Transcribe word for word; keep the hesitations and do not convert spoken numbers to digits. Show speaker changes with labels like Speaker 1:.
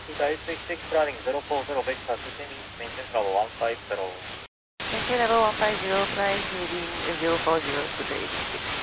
Speaker 1: Sky six six running zero four zero Vector, sustaining maintain level one five zero.
Speaker 2: Maintain level one five zero, flying heading zero four zero to the eighty-six.